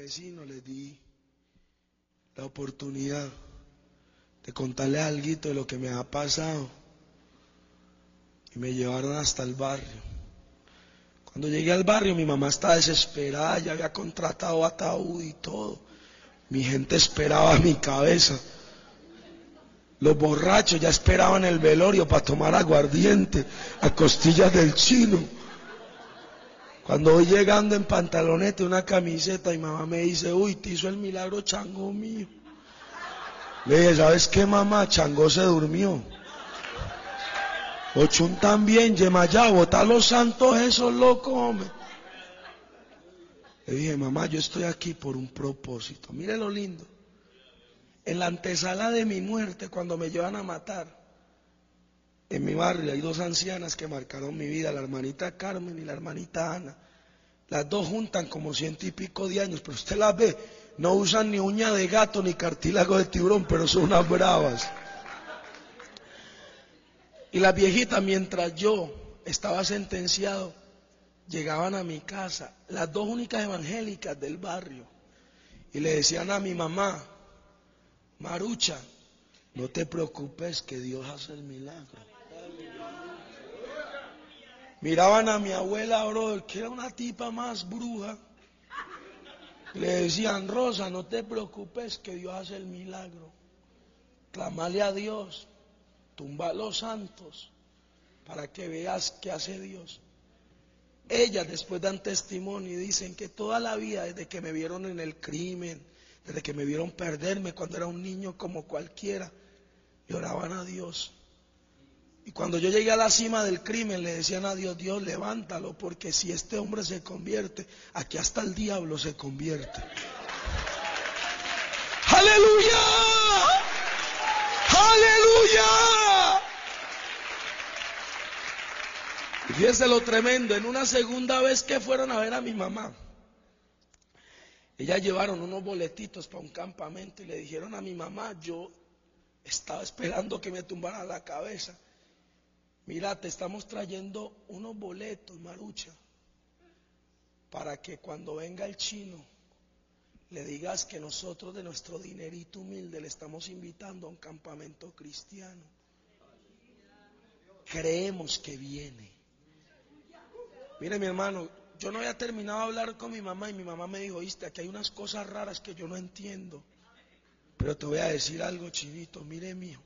vecinos les di la oportunidad de contarles algo de lo que me ha pasado y me llevaron hasta el barrio. Cuando llegué al barrio mi mamá estaba desesperada, ya había contratado ataúd y todo. Mi gente esperaba mi cabeza. Los borrachos ya esperaban el velorio para tomar aguardiente a costillas del chino. Cuando voy llegando en pantaloneta y una camiseta, mi mamá me dice: uy, te hizo el milagro Chango mío. Le dije: ¿sabes qué, mamá? Chango se durmió. Ochun también, Yemayá, botá los santos esos locos, hombre. Le dije: mamá, yo estoy aquí por un propósito. Mire lo lindo. En la antesala de mi muerte, cuando me llevan a matar, en mi barrio hay dos ancianas que marcaron mi vida, la hermanita Carmen y la hermanita Ana. Las dos juntan como 100 y pico de años, pero usted las ve, no usan ni uña de gato ni cartílago de tiburón, pero son unas bravas. Y las viejitas, mientras yo estaba sentenciado, llegaban a mi casa, las dos únicas evangélicas del barrio, y le decían a mi mamá: Marucha, no te preocupes que Dios hace el milagro. Miraban a mi abuela, brother, que era una tipa más bruja. Le decían: Rosa, no te preocupes que Dios hace el milagro. Clamale a Dios, tumba a los santos para que veas qué hace Dios. Ellas después dan testimonio y dicen que toda la vida, desde que me vieron en el crimen, desde que me vieron perderme cuando era un niño como cualquiera, le oraban a Dios. Y cuando yo llegué a la cima del crimen, le decían a Dios: Dios, levántalo, porque si este hombre se convierte, aquí hasta el diablo se convierte. ¡Aleluya! ¡Aleluya! Y fíjese lo tremendo, en una segunda vez que fueron a ver a mi mamá, ellas llevaron unos boletitos para un campamento y le dijeron a mi mamá: yo estaba esperando que me tumbara la cabeza. Mira, te estamos trayendo unos boletos, Marucha, para que cuando venga el chino le digas que nosotros de nuestro dinerito humilde le estamos invitando a un campamento cristiano. Creemos que viene. Mire, mi hermano, yo no había terminado de hablar con mi mamá y mi mamá me dijo: oíste, aquí hay unas cosas raras que yo no entiendo, pero te voy a decir algo, chinito. Mire, mijo,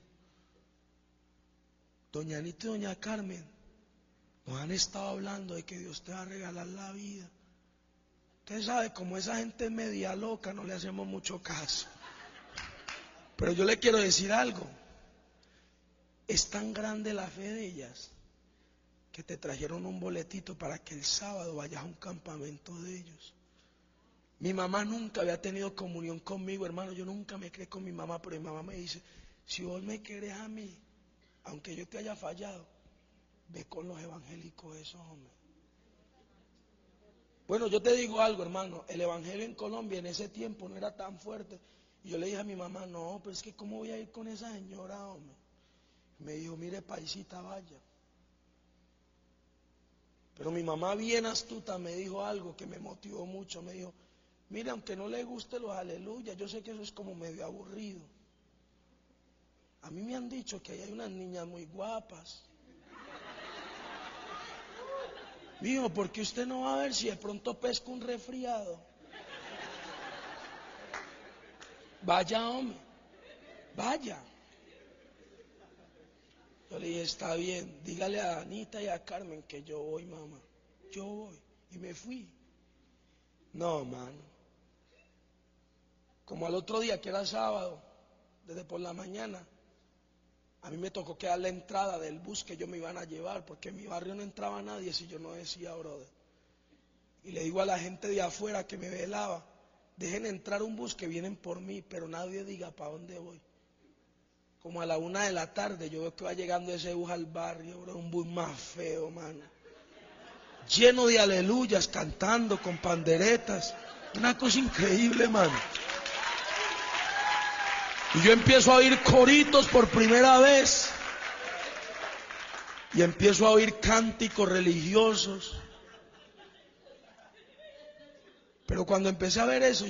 doña Anita y doña Carmen nos han estado hablando de que Dios te va a regalar la vida. Usted sabe, como esa gente es media loca, no le hacemos mucho caso. Pero yo le quiero decir algo. Es tan grande la fe de ellas que te trajeron un boletito para que el sábado vayas a un campamento de ellos. Mi mamá nunca había tenido comunión conmigo, hermano. Yo nunca me creí con mi mamá, pero mi mamá me dice: si vos me querés a mí, aunque yo te haya fallado, ve con los evangélicos esos, hombres. Bueno, yo te digo algo, hermano, el evangelio en Colombia en ese tiempo no era tan fuerte. Y yo le dije a mi mamá: no, pero es que ¿cómo voy a ir con esa señora, hombre? Me dijo: mire, paisita, vaya. Pero mi mamá, bien astuta, me dijo algo que me motivó mucho. Me dijo: mire, aunque no le guste los aleluyas, yo sé que eso es como medio aburrido. A mí me han dicho que ahí hay unas niñas muy guapas. Mijo, ¿por qué usted no va a ver si de pronto pesca un resfriado? Vaya, hombre, vaya. Yo le dije: está bien, dígale a Anita y a Carmen que yo voy, mamá. Yo voy. Y me fui. No, mano. Como al otro día, que era sábado, desde por la mañana, a mí me tocó quedar la entrada del bus que ellos me iban a llevar, porque en mi barrio no entraba nadie si yo no decía brother. Y le digo a la gente de afuera que me velaba: dejen entrar un bus que vienen por mí, pero nadie diga para dónde voy. Como a la 1 de la tarde yo veo que va llegando ese bus al barrio, bro, un bus más feo, mano. Lleno de aleluyas, cantando con panderetas. Una cosa increíble, mano. Y yo empiezo a oír coritos por primera vez. Y empiezo a oír cánticos religiosos. Pero cuando empecé a ver eso,